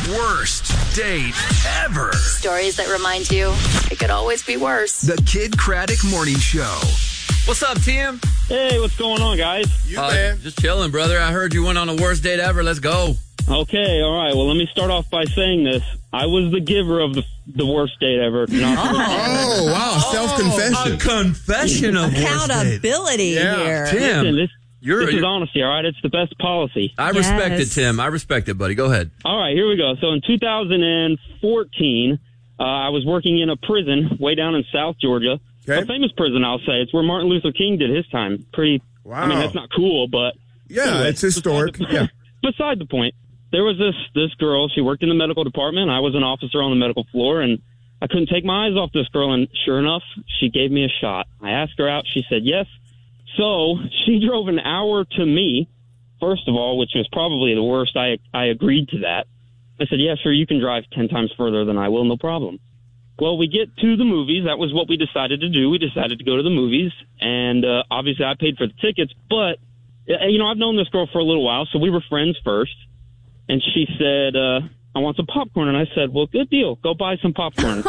Worst date ever. Stories that remind you it could always be worse. The Kid Craddock Morning Show. What's up, Tim? Hey, what's going on, guys? Man. Just chilling, brother. I heard you went on the worst date ever. Let's go. Okay, all right. Well, let me start off by saying this. I was the giver of the worst date ever. Oh, wow. Self-confession. A confession of worst date. Accountability here. Tim, Listen, this is honesty, all right? It's the best policy. I respect it, Tim. I respect it, buddy. Go ahead. All right, here we go. So in 2014, I was working in a prison way down in South Georgia. Okay. A famous prison, I'll say. It's where Martin Luther King did his time. Wow. I mean, that's not cool, but... Yeah, anyway, it's historic. Yeah. Beside the point, there was this girl. She worked in the medical department. I was an officer on the medical floor, and I couldn't take my eyes off this girl. And sure enough, she gave me a shot. I asked her out. She said yes. So she drove an hour to me, first of all, which was probably the worst. I agreed to that. I said, yeah, sure, you can drive 10 times further than I will, no problem. Well, we get to the movies. That was what we decided to do. We decided to go to the movies, and obviously I paid for the tickets. But, you know, I've known this girl for a little while, so we were friends first. And she said, I want some popcorn. And I said, well, good deal. Go buy some popcorn.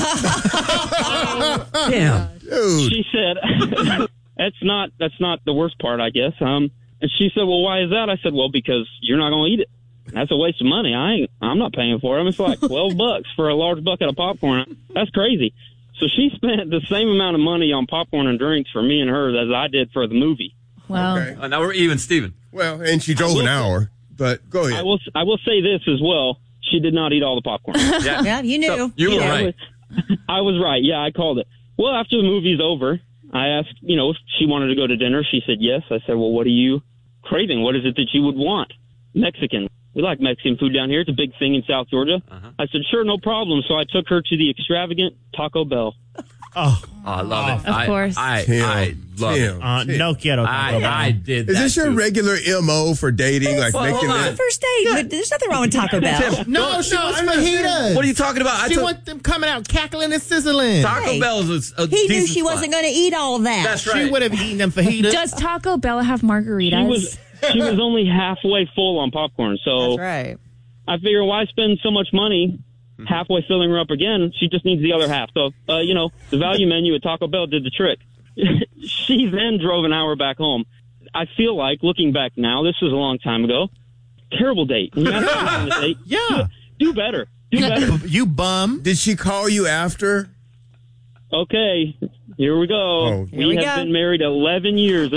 Damn. Dude. She said, that's not the worst part, I guess. And she said, well, why is that? I said, well, because you're not going to eat it. That's a waste of money. I'm not paying for it. It's like $12 for a large bucket of popcorn. That's crazy. So she spent the same amount of money on popcorn and drinks for me and her as I did for the movie. Wow. Okay. Now we're even, Steven. Well, and she drove an hour, but go ahead. I will say this as well. She did not eat all the popcorn. Yeah, you knew. So, you were right. I was right. Yeah, I called it. Well, after the movie's over, I asked, you know, if she wanted to go to dinner. She said yes. I said, well, what are you craving? What is it that you would want? Mexican. We like Mexican food down here. It's a big thing in South Georgia. I said, sure, no problem. So I took her to the extravagant Taco Bell. Oh, I love it. Of course. I love it. No quiero. I did that. Is this your too. regular MO for dating? Like Well, making hold on. that? First date. But there's nothing wrong with Taco Bell. No, she wants fajitas. What are you talking about? She wants them coming out cackling and sizzling. Taco Hey, Bell is a He knew decent she spot. wasn't going to eat all of that. That's right. She would have eaten them fajitas. Does Taco Bell have margaritas? She was only halfway full on popcorn. So That's right. I figure why spend so much money halfway filling her up again? She just needs the other half. So, you know, the value menu at Taco Bell did the trick. She then drove an hour back home. I feel like, looking back now, this was a long time ago, terrible date. When you have to go on a date, Yeah. do better. Do better. You bum. Did she call you after? Okay, here we go. Oh. Here we have go. been married 11 years.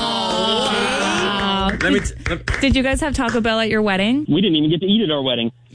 Wow. Let me Did you guys have Taco Bell at your wedding? We didn't even get to eat at our wedding.